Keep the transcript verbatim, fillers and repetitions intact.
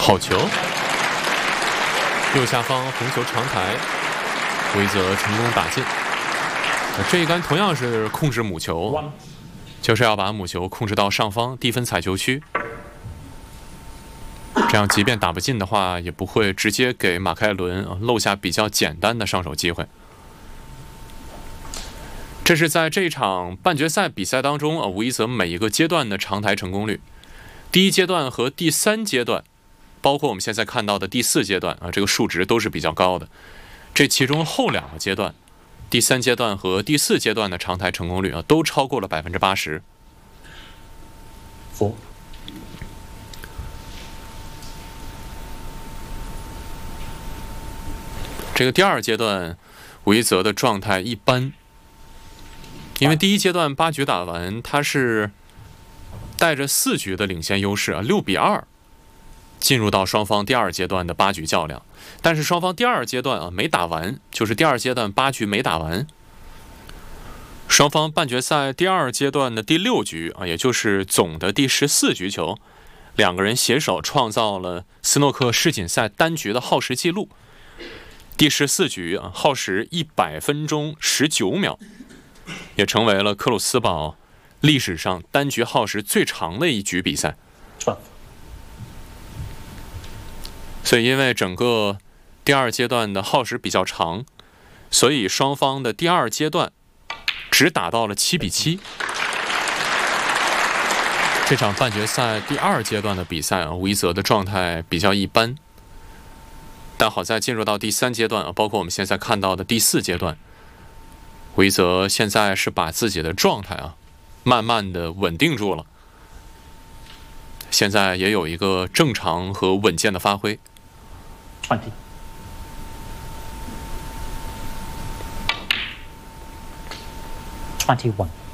好球，右下方红球长台，维泽成功打进。这一杆同样是控制母球，就是要把母球控制到上方低分采球区，这样即便打不进的话，也不会直接给马凯伦漏下比较简单的上手机会。这是在这场半决赛比赛当中啊，维泽每一个阶段的长台成功率。第一阶段和第三阶段，包括我们现在看到的第四阶段啊，这个数值都是比较高的。这其中后两个阶段，第三阶段和第四阶段的长台成功率啊，都超过了百分之八十。 Four. 这个第二阶段，维泽的状态一般，因为第一阶段八局打完，他是带着四局的领先优势啊，六比二，进入到双方第二阶段的八局较量。但是双方第二阶段啊没打完，就是第二阶段八局没打完。双方半决赛第二阶段的第六局啊，也就是总的第十四局球，两个人携手创造了斯诺克世锦赛单局的耗时记录。第十四局啊，耗时一百分钟十九秒，也成为了克鲁斯堡历史上单局耗时最长的一局比赛。所以因为整个第二阶段的耗时比较长，所以双方的第二阶段只打到了七比七。这场半决赛第二阶段的比赛啊，维泽的状态比较一般，但好在进入到第三阶段啊，包括我们现在看到的第四阶段，维泽现在是把自己的状态啊慢慢的稳定住了，现在也有一个正常和稳健的发挥。 Twenty. Twenty-one.